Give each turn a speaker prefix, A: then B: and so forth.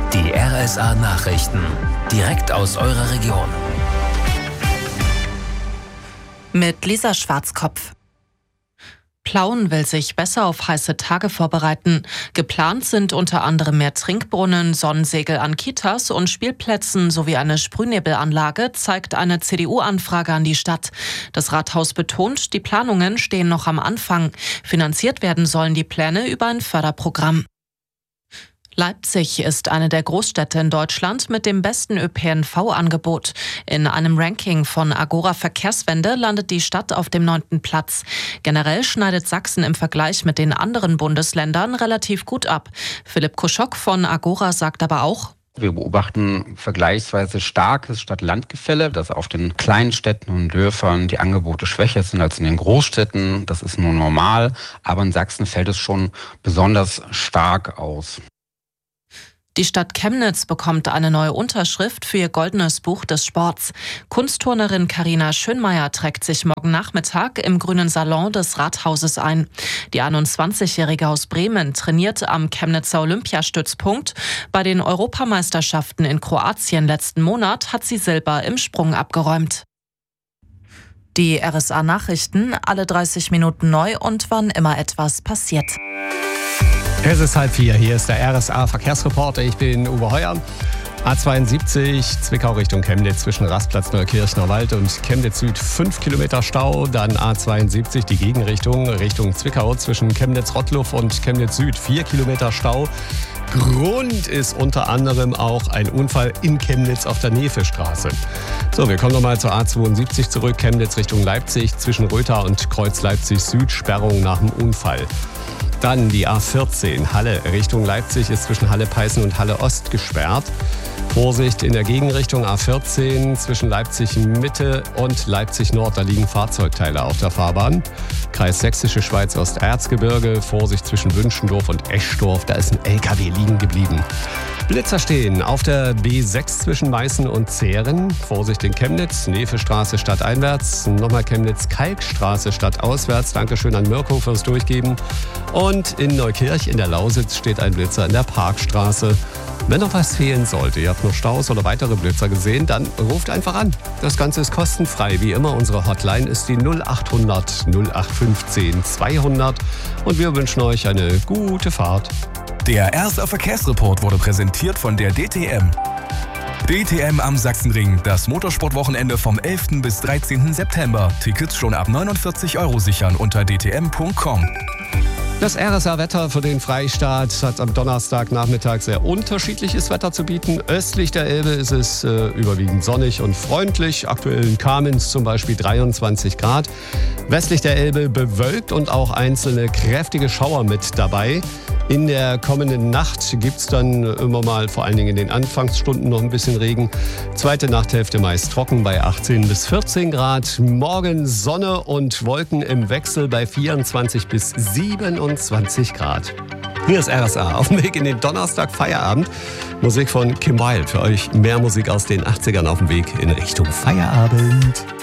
A: Die RSA-Nachrichten. Direkt aus eurer Region.
B: Mit Lisa Schwarzkopf. Plauen will sich besser auf heiße Tage vorbereiten. Geplant sind unter anderem mehr Trinkbrunnen, Sonnensegel an Kitas und Spielplätzen sowie eine Sprühnebelanlage, zeigt eine CDU-Anfrage an die Stadt. Das Rathaus betont, die Planungen stehen noch am Anfang. Finanziert werden sollen die Pläne über ein Förderprogramm. Leipzig ist eine der Großstädte in Deutschland mit dem besten ÖPNV-Angebot. In einem Ranking von Agora Verkehrswende landet die Stadt auf dem 9. Platz. Generell schneidet Sachsen im Vergleich mit den anderen Bundesländern relativ gut ab. Philipp Kuschok von Agora sagt aber auch:
C: Wir beobachten vergleichsweise starkes Stadt-Land-Gefälle, dass auf den kleinen Städten und Dörfern die Angebote schwächer sind als in den Großstädten. Das ist nur normal, aber in Sachsen fällt es schon besonders stark aus.
B: Die Stadt Chemnitz bekommt eine neue Unterschrift für ihr goldenes Buch des Sports. Kunstturnerin Carina Schönmeier trägt sich morgen Nachmittag im grünen Salon des Rathauses ein. Die 21-Jährige aus Bremen trainiert am Chemnitzer Olympiastützpunkt. Bei den Europameisterschaften in Kroatien letzten Monat hat sie Silber im Sprung abgeräumt. Die RSA-Nachrichten, alle 30 Minuten neu und wann immer etwas passiert.
D: Es ist 3:30, hier ist der RSA-Verkehrsreporter, ich bin Uwe Heuer. A72 Zwickau Richtung Chemnitz zwischen Rastplatz Neukirchner Wald und Chemnitz Süd 5 Kilometer Stau. Dann A72 die Gegenrichtung Richtung Zwickau zwischen Chemnitz-Rottluff und Chemnitz Süd 4 Kilometer Stau. Grund ist unter anderem auch ein Unfall in Chemnitz auf der Nevestraße. So, wir kommen nochmal zur A72 zurück. Chemnitz Richtung Leipzig zwischen Rötha und Kreuz Leipzig Süd, Sperrung nach dem Unfall. Dann die A14 Halle Richtung Leipzig ist zwischen Halle-Peißen und Halle-Ost gesperrt. Vorsicht in der Gegenrichtung A14 zwischen Leipzig-Mitte und Leipzig-Nord. Da liegen Fahrzeugteile auf der Fahrbahn. Kreis Sächsische Schweiz Osterzgebirge. Vorsicht zwischen Wünschendorf und Eschdorf. Da ist ein LKW liegen geblieben. Blitzer stehen auf der B6 zwischen Meißen und Zehren. Vorsicht in Chemnitz, Nevestraße stadteinwärts. Nochmal Chemnitz, Kalkstraße stadtauswärts. Dankeschön an Mirko fürs Durchgeben. Und in Neukirch in der Lausitz steht ein Blitzer in der Parkstraße. Wenn noch was fehlen sollte, ihr habt noch Staus oder weitere Blitzer gesehen, dann ruft einfach an. Das Ganze ist kostenfrei. Wie immer, unsere Hotline ist die 0800 0815 200. Und wir wünschen euch eine gute Fahrt.
E: Der RSA Verkehrsreport wurde präsentiert von der DTM. DTM am Sachsenring, das Motorsportwochenende vom 11. bis 13. September. Tickets schon ab 49 € sichern unter dtm.com.
D: Das RSA-Wetter für den Freistaat hat am Donnerstagnachmittag sehr unterschiedliches Wetter zu bieten. Östlich der Elbe ist es überwiegend sonnig und freundlich. Aktuell in Kamenz zum Beispiel 23 Grad. Westlich der Elbe bewölkt und auch einzelne kräftige Schauer mit dabei. In der kommenden Nacht gibt es dann immer mal, vor allen Dingen in den Anfangsstunden, noch ein bisschen Regen. Zweite Nachthälfte meist trocken bei 18 bis 14 Grad. Morgen Sonne und Wolken im Wechsel bei 24 bis 27 Grad. Hier ist RSA auf dem Weg in den Donnerstag Feierabend. Musik von Kim Wilde. Für euch mehr Musik aus den 80ern auf dem Weg in Richtung Feierabend.